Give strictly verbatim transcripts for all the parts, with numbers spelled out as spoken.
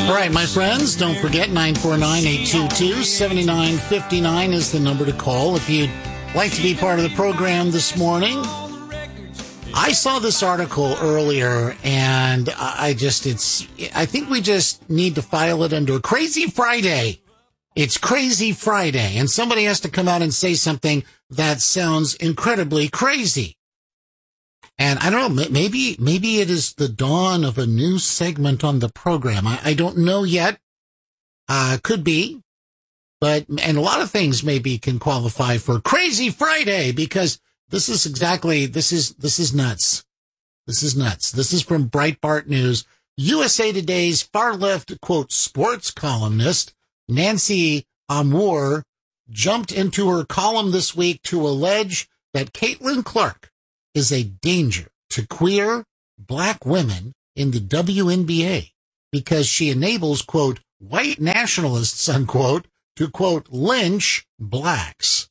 All right, my friends, don't forget nine four nine, eight two two, seven nine five nine is the number to call if you'd like to be part of the program this morning. I saw this article earlier, and I just, it's, I think we just need to file it under Crazy Friday. It's Crazy Friday, and somebody has to come out and say something that sounds incredibly crazy. And I don't know, maybe, maybe it is the dawn of a new segment on the program. I, I don't know yet. Uh, could be. But, and a lot of things maybe can qualify for Crazy Friday, because this is exactly, this is, this is nuts. This is nuts. This is from Breitbart News. U S A Today's far-left, quote, sports columnist, Nancy Amour, jumped into her column this week to allege that Caitlin Clark is a danger to queer black women in the W N B A because she enables, quote, white nationalists, unquote, to, quote, lynch blacks.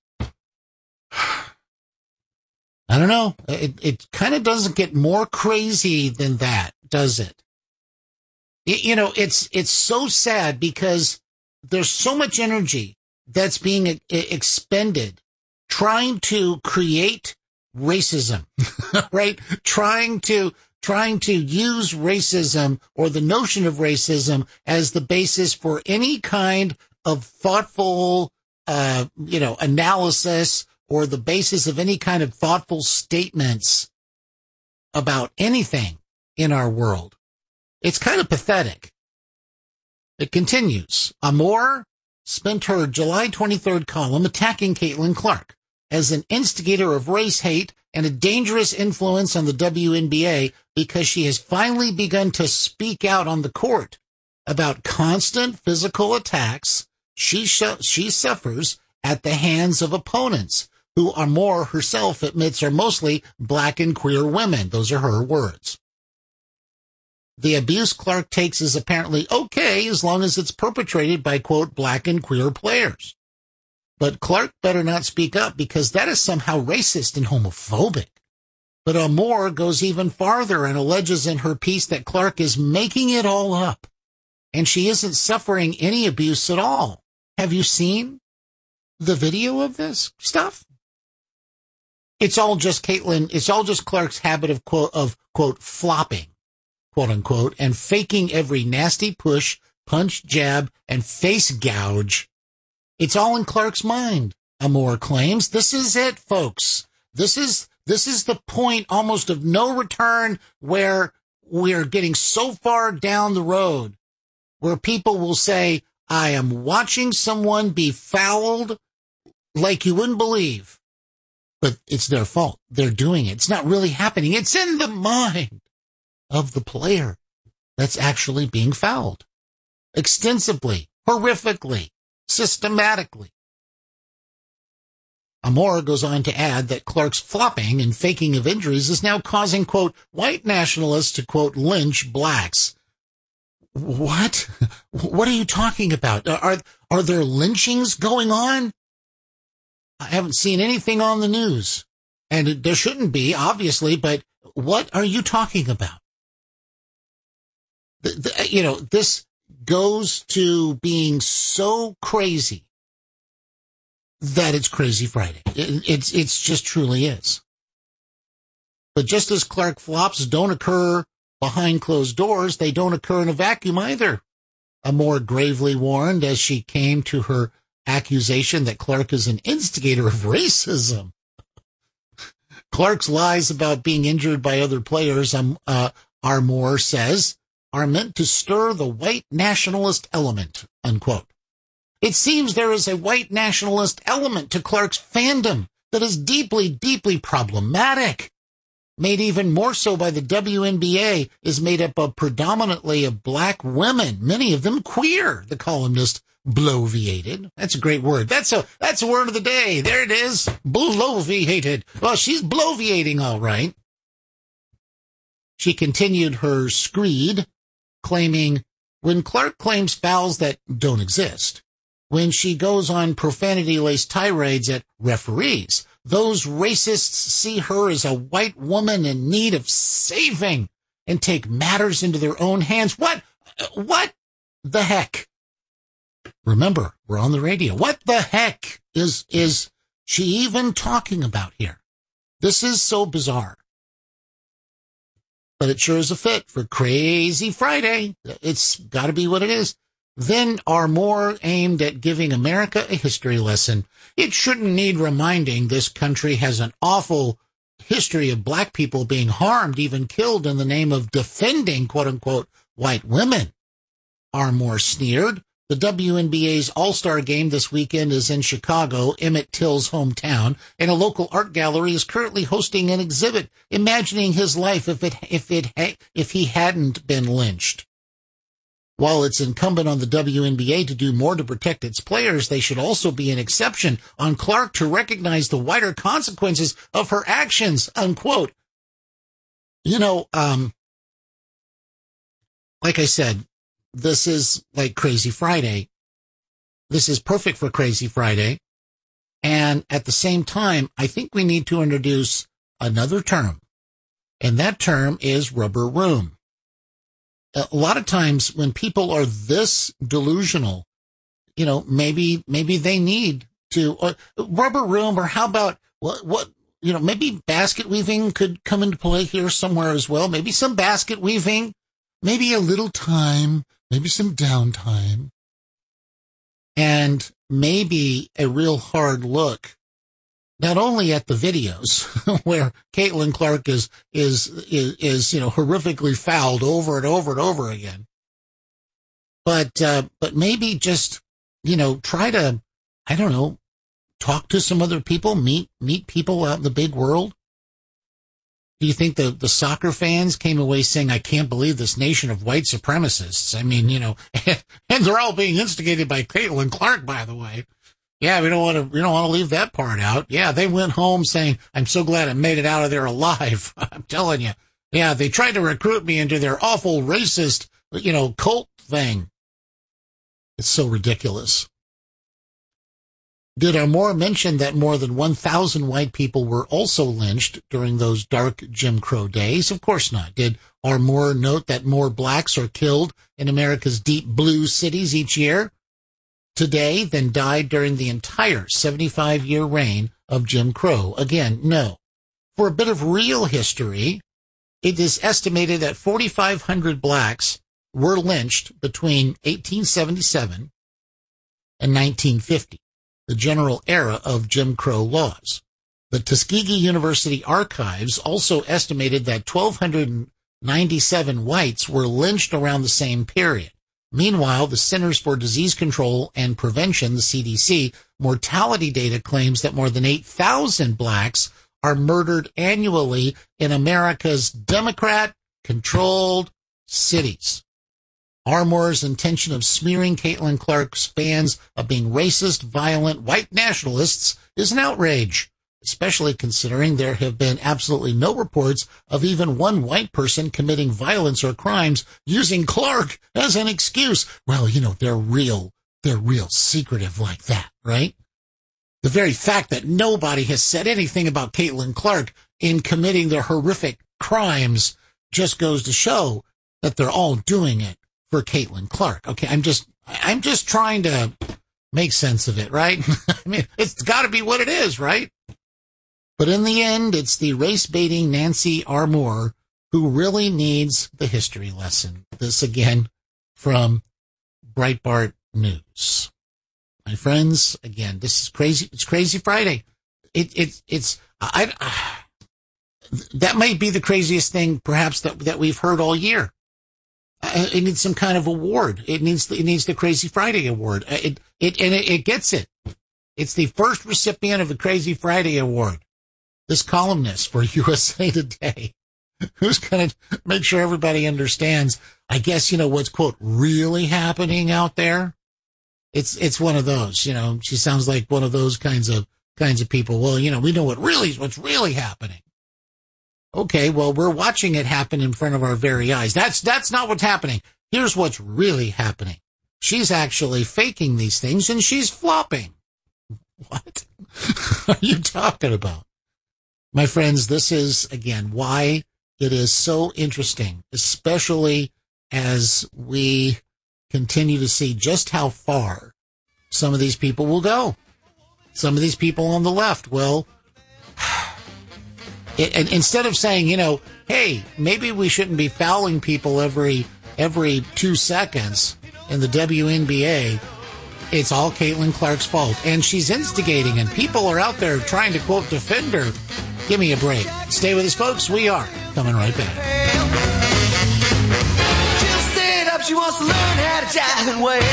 I don't know. It, it kind of doesn't get more crazy than that, does it? it? You know, it's, it's so sad because there's so much energy that's being expended trying to create racism, right? Trying to, trying to use racism or the notion of racism as the basis for any kind of thoughtful, uh, you know, analysis or the basis of any kind of thoughtful statements about anything in our world. It's kind of pathetic. It continues. Amour spent her July twenty-third column attacking Caitlin Clark as an instigator of race hate and a dangerous influence on the W N B A because she has finally begun to speak out on the court about constant physical attacks she sh- she suffers at the hands of opponents who Amour herself admits are mostly black and queer women. Those are her words. The abuse Clark takes is apparently okay as long as it's perpetrated by, quote, black and queer players. But Clark better not speak up because that is somehow racist and homophobic. But Amour goes even farther and alleges in her piece that Clark is making it all up, and she isn't suffering any abuse at all. Have you seen the video of this stuff? It's all just Caitlin, it's all just Clark's habit of, quote, of, quote, flopping, quote unquote, and faking every nasty push, punch, jab, and face gouge. It's all in Clark's mind, Amour claims. This is it, folks. This is, this is the point almost of no return where we're getting so far down the road where people will say, I am watching someone be fouled like you wouldn't believe. But it's their fault. They're doing it. It's not really happening. It's in the mind of the player that's actually being fouled. Extensively, horrifically, systematically. Amour goes on to add that Clark's flopping and faking of injuries is now causing, quote, white nationalists to, quote, lynch blacks. What? What are you talking about? Are, are there lynchings going on? I haven't seen anything on the news, and there shouldn't be, obviously, but what are you talking about? The, the, you know, this goes to being so crazy that it's Crazy Friday. It, it's, it's just truly is. But just as Clark flops don't occur behind closed doors, they don't occur in a vacuum either. Amour gravely warned as she came to her accusation that Clark is an instigator of racism. Clark's lies about being injured by other players, um, uh, Amour says, are meant to stir the white nationalist element, unquote. It seems there is a white nationalist element to Clark's fandom that is deeply, deeply problematic. Made even more so by the W N B A, is made up of predominantly of black women, many of them queer, the columnist bloviated. That's a great word. That's a, that's a word of the day. There it is. Bloviated. Well, she's bloviating all right. She continued her screed, claiming, when Clark claims fouls that don't exist, when she goes on profanity-laced tirades at referees, those racists see her as a white woman in need of saving and take matters into their own hands. What? What? the heck? Remember, we're on the radio. What the heck is, is she even talking about here? This is so bizarre. But it sure is a fit for Crazy Friday. It's got to be what it is. Then are more aimed at giving America a history lesson. It shouldn't need reminding this country has an awful history of black people being harmed, even killed in the name of defending, quote unquote, white women. Are more sneered. The W N B A's All-Star Game this weekend is in Chicago, Emmett Till's hometown, and a local art gallery is currently hosting an exhibit imagining his life if it if it if he hadn't been lynched. While it's incumbent on the W N B A to do more to protect its players, they should also be an exception on Clark to recognize the wider consequences of her actions, unquote. You know, um, like I said, this is like Crazy Friday. This is perfect for Crazy Friday. And at the same time, I think we need to introduce another term. And that term is rubber room. A lot of times when people are this delusional, you know, maybe, maybe they need to, uh, rubber room, or how about what, what, you know, maybe basket weaving could come into play here somewhere as well. Maybe some basket weaving, maybe a little time. Maybe some downtime, and maybe a real hard look, not only at the videos where Caitlin Clark is, is, is, is, you know, horrifically fouled over and over and over again, but, uh, but maybe just, you know, try to, I don't know, talk to some other people, meet, meet people out in the big world. Do you think the, the soccer fans came away saying, I can't believe this nation of white supremacists? I mean, you know, and they're all being instigated by Caitlin Clark, by the way. Yeah, we don't want to, we don't want to leave that part out. Yeah, they went home saying, I'm so glad I made it out of there alive. I'm telling you. Yeah, they tried to recruit me into their awful racist, you know, cult thing. It's so ridiculous. Did Armour mention that more than one thousand white people were also lynched during those dark Jim Crow days? Of course not. Did Armour note that more blacks are killed in America's deep blue cities each year today than died during the entire seventy-five year reign of Jim Crow? Again, no. For a bit of real history, it is estimated that forty-five hundred blacks were lynched between eighteen seventy-seven and nineteen fifty. The general era of Jim Crow laws. The Tuskegee University Archives also estimated that one thousand two hundred ninety-seven whites were lynched around the same period. Meanwhile, the Centers for Disease Control and Prevention, the C D C, mortality data claims that more than eight thousand blacks are murdered annually in America's Democrat-controlled cities. Armour's intention of smearing Caitlin Clark's fans of being racist, violent, white nationalists is an outrage, especially considering there have been absolutely no reports of even one white person committing violence or crimes using Clark as an excuse. Well, you know, they're real, they're real secretive like that, right? The very fact that nobody has said anything about Caitlin Clark in committing their horrific crimes just goes to show that they're all doing it for Caitlin Clark. Okay, I'm just, I'm just trying to make sense of it, right? I mean, it's got to be what it is, right? But in the end, it's the race-baiting Nancy Armour who really needs the history lesson. This again from Breitbart News. My friends, again, this is crazy. It's Crazy Friday. It, it, it's, I, I, that might be the craziest thing perhaps that, that we've heard all year. Uh, it needs some kind of award. It needs it needs the Crazy Friday award. Uh, it it and it, it gets it. It's the first recipient of the Crazy Friday award. This columnist for U S A Today, who's going to make sure everybody understands. I guess you know what's quote really happening out there. It's it's one of those. You know, she sounds like one of those kinds of kinds of people. Well, you know, we know what really what's really happening. Okay, well, we're watching it happen in front of our very eyes. That's that's not what's happening. Here's what's really happening. She's actually faking these things, and she's flopping. What are you talking about? My friends, this is, again, why it is so interesting, especially as we continue to see just how far some of these people will go. Some of these people on the left will, it, and instead of saying, you know, hey, maybe we shouldn't be fouling people every every two seconds in the W N B A, it's all Caitlin Clark's fault. And she's instigating, and people are out there trying to, quote, defend her. Give me a break. Stay with us, folks. We are coming right back. Just stand up. She wants to learn how to jive and wail.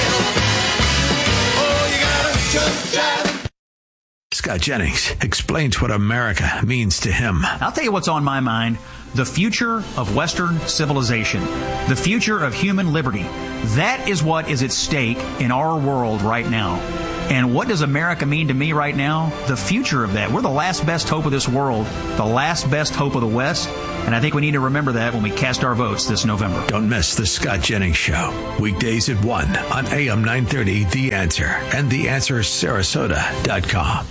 Oh, you gotta jump, jive. Scott Jennings explains what America means to him. I'll tell you what's on my mind. The future of Western civilization. The future of human liberty. That is what is at stake in our world right now. And what does America mean to me right now? The future of that. We're the last best hope of this world, the last best hope of the West, and I think we need to remember that when we cast our votes this November. Don't miss the Scott Jennings Show, weekdays at one on A M nine thirty, The Answer, and the answer sarasota dot com.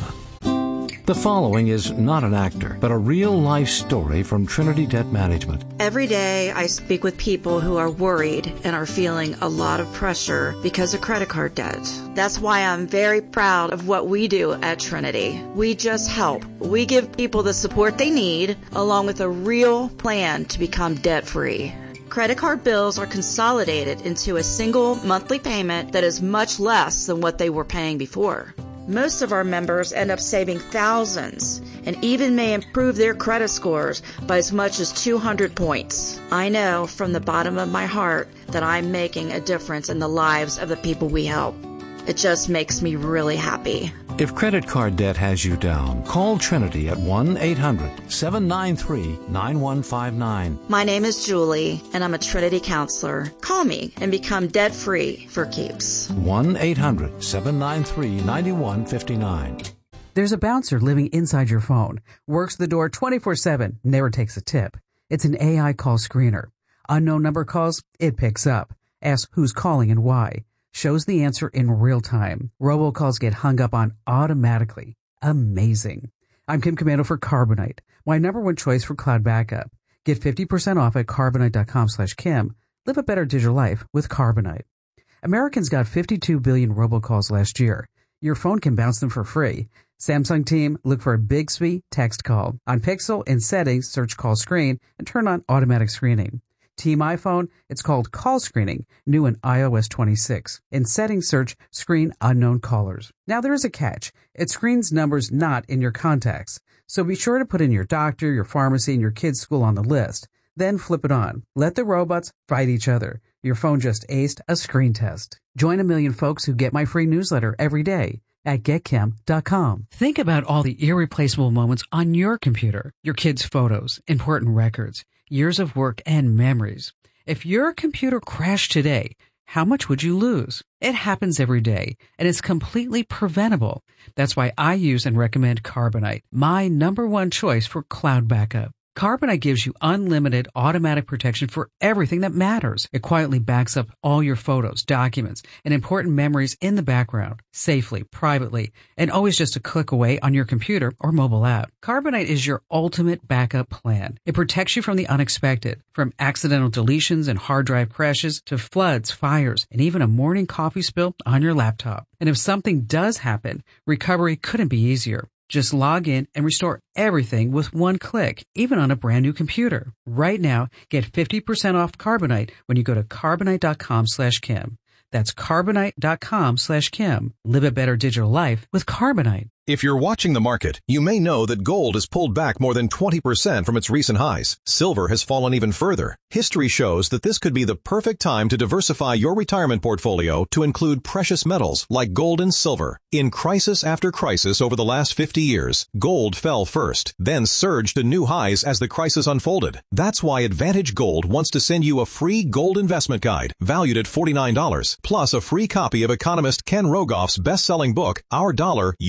The following is not an actor, but a real-life story from Trinity Debt Management. Every day I speak with people who are worried and are feeling a lot of pressure because of credit card debt. That's why I'm very proud of what we do at Trinity. We just help. We give people the support they need, along with a real plan to become debt-free. Credit card bills are consolidated into a single monthly payment that is much less than what they were paying before. Most of our members end up saving thousands and even may improve their credit scores by as much as two hundred points. I know from the bottom of my heart that I'm making a difference in the lives of the people we help. It just makes me really happy. If credit card debt has you down, call Trinity at one eight hundred seven nine three nine one five nine. My name is Julie, and I'm a Trinity counselor. Call me and become debt-free for keeps. one eight hundred seven nine three nine one five nine. There's a bouncer living inside your phone, works the door twenty-four seven, never takes a tip. It's an A I call screener. Unknown number calls, it picks up. Asks who's calling and why. Shows the answer in real time. Robocalls get hung up on automatically. Amazing. I'm Kim Commando for Carbonite, my number one choice for cloud backup. Get fifty percent off at carbonite.com slash Kim. Live a better digital life with Carbonite. Americans got fifty-two billion robocalls last year. Your phone can bounce them for free. Samsung team, look for a Bixby text call. On Pixel, in settings, search call screen and turn on automatic screening. Team iPhone, it's called call screening, new in i O S twenty-six. In settings, search screen unknown callers. Now there is a catch. It screens numbers not in your contacts. So be sure to put in your doctor, your pharmacy, and your kid's school on the list. Then flip it on. Let the robots fight each other. Your phone just aced a screen test. Join a million folks who get my free newsletter every day at get kim dot com. Think about all the irreplaceable moments on your computer. Your kids' photos, important records, years of work and memories. If your computer crashed today, how much would you lose? It happens every day, and it's completely preventable. That's why I use and recommend Carbonite, my number one choice for cloud backup. Carbonite gives you unlimited automatic protection for everything that matters. It quietly backs up all your photos, documents, and important memories in the background, safely, privately, and always just a click away on your computer or mobile app. Carbonite is your ultimate backup plan. It protects you from the unexpected, from accidental deletions and hard drive crashes to floods, fires, and even a morning coffee spill on your laptop. And if something does happen, recovery couldn't be easier. Just log in and restore everything with one click, even on a brand new computer. Right now, get fifty percent off Carbonite when you go to carbonite.com slash Kim. That's carbonite.com slash Kim. Live a better digital life with Carbonite. If you're watching the market, you may know that gold has pulled back more than twenty percent from its recent highs. Silver has fallen even further. History shows that this could be the perfect time to diversify your retirement portfolio to include precious metals like gold and silver. In crisis after crisis over the last fifty years, gold fell first, then surged to new highs as the crisis unfolded. That's why Advantage Gold wants to send you a free gold investment guide valued at forty-nine dollars, plus a free copy of economist Ken Rogoff's best-selling book, Our Dollar, Your Problem.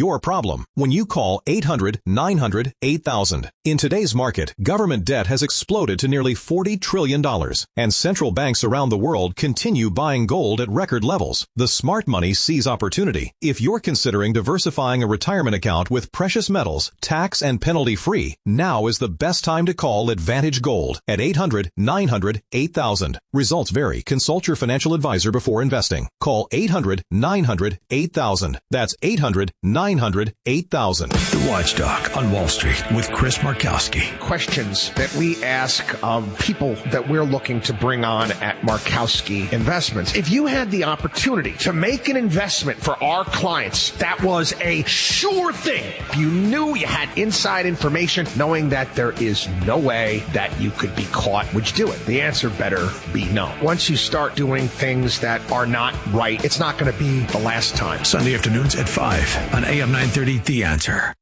problem when you call eight hundred nine hundred eight thousand. In today's market, government debt has exploded to nearly forty trillion dollars, and central banks around the world continue buying gold at record levels. The smart money sees opportunity. If you're considering diversifying a retirement account with precious metals, tax and penalty free, now is the best time to call Advantage Gold at eight hundred nine hundred eight thousand. Results vary. Consult your financial advisor before investing. Call eight hundred nine hundred eight thousand. That's eight hundred nine hundred eight thousand. The Watchdog on Wall Street with Chris Markowski. Questions that we ask of people that we're looking to bring on at Markowski Investments. If you had the opportunity to make an investment for our clients, that was a sure thing. If you knew you had inside information, knowing that there is no way that you could be caught, would you do it? The answer better be no. Once you start doing things that are not right, it's not going to be the last time. Sunday afternoons at five on A M nine thirty, The Answer.